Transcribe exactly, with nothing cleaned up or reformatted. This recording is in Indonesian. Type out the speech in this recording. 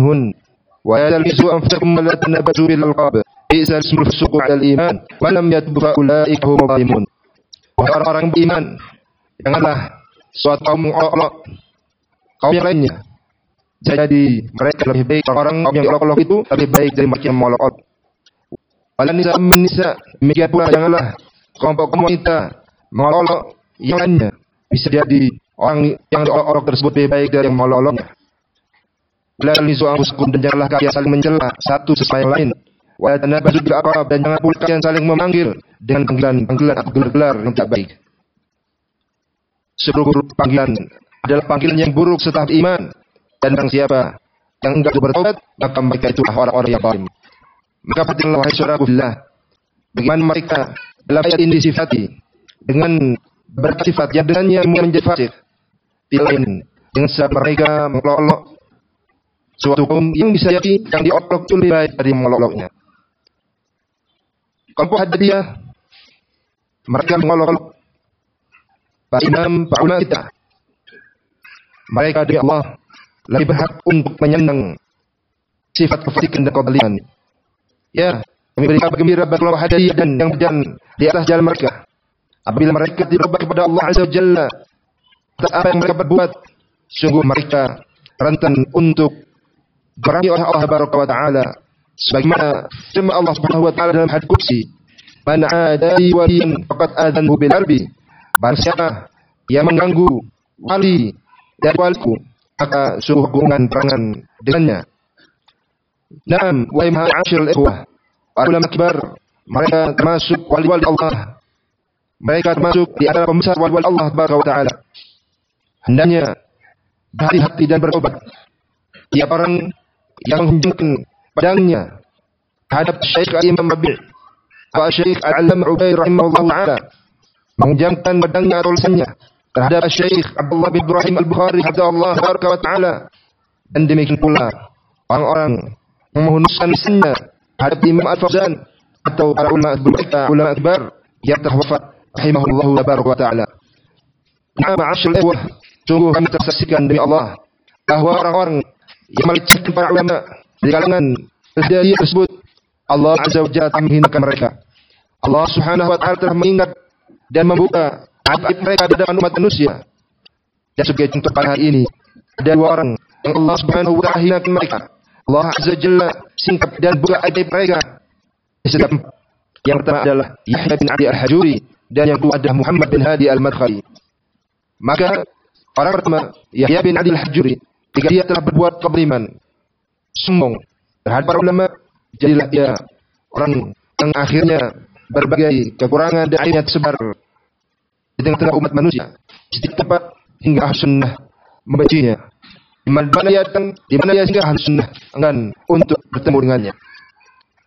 عنهن ولا تلمزوا أنفسكم ولا تنابزوا بالألقاب بئس الاسم الفسوق على الإيمان ولم يتب فأولئك هم الظالمون. Wahai orang-orang beriman, janganlah suatu kaum mengolok kaum yang lainnya. Jadi mereka lebih baik, orang-orang kaum yang olok-olok itu lebih baik dari mereka yang mengolok-olok. Walan nisa min nisa, demikian pula janganlah kelompok kaum wanita mengolok-olok yang lainnya. Bisa jadi orang yang diolok-olok tersebut lebih baik dari yang mengolok-oloknya. Wala talmizu anfusakum, dan janganlah kalian saling mencela satu sama yang lain. Wala tanabazu bil alqab, dan jangan pula kalian saling memanggil dengan panggilan-panggilan atau gelar-gelar yang tidak baik. Seluruh panggilan adalah panggilan yang buruk setelah iman, dan barang siapa yang enggak bertobat, maka mereka itulah orang-orang yang zalim. Maka perhatikanlah wahai saudaraku billah, bagaimana mereka dalam ayat ini disifati dengan bersifat yang dengannya menjadi fasik. Tidak lain dengan sebab mereka mengolok suatu kaum yang bisa jadi yang diolok itu lebih baik dari mengolok-oloknya. Kelompok Hadadiyah, mereka mengolok-olok para imam, para ulama kita. Mereka dari Allah lebih berhak untuk menyandang sifat kefasikan dan kebalian. Ya, kami beri kabar gembira bagi kelompok Hadadiyah dan yang berjalan di atas jalan mereka. Apabila mereka bertobat kepada Allah Azza wa Jalla atas apa yang mereka berbuat, sungguh mereka rentan untuk diperangi oleh Allah Tabaraka wa Ta'ala, sebagaimana firman Allah Subhanahu wa Ta'ala dalam hadits qudsi, man 'adali waliyan faqad adzanhu bil harbi, barang siapa yang mengganggu wali dan waliku, maka sungguh hubungan perangan dengannya. Naam, wa ma'asyiral ikhwah, para ulama kibar, mereka termasuk wali-wali Allah, mereka termasuk di antara pembesar wali-wali Allah Tabaraka wa Ta'ala. Hendaknya berhati-hati dan bertobat tiap orang yang menghunjukkan pedangnya terhadap Syekh Imam Rabi' atau Syekh Al-Allamah Ubaid rahimahullah ta'ala, menghunjukkan pedangnya atau lisannya terhadap Syekh Abdullah bin Ibrahim Al-Bukhari hafizahullah ta'ala, dan demikian pula orang-orang yang menghunuskan lisannya terhadap Imam Al-Fauzan atau para ulama berita ulama akbar yang telah wafat rahimahullah ta'ala. Nah, ma'asyil ikhwah, sungguh kami tersaksikan demi Allah bahwa orang-orang yang melecehkan para ulama di kalangan Hadadiyah tersebut, Allah Azza wa Jalla telah menghinakan mereka. Allah Subhanahu wa Ta'ala telah mengingat dan membuka aib mereka di hadapan umat manusia. Dan sebagai contoh pada hari ini, ada dua orang yang Allah Subhanahu wa Ta'ala hinakan mereka. Allah Azza wa Jalla singkap dan buka aib mereka. Yang pertama adalah Yahya bin Adi Al-Hajuri, dan yang kedua adalah Muhammad bin Hadi Al-Madkhali. Maka orang pertama Yahya bin Adi Al-Hajuri, jika dia telah berbuat kezaliman, sombong terhadap para ulama, jadilah dia orang yang akhirnya berbagai kekurangan dan aibnya tersebar di tengah-tengah umat manusia. Setiap tempat hingga Ahlus Sunnah membencinya. Di mana dia datang, di mana dia singgah, Ahlus Sunnah enggan untuk bertemu dengannya.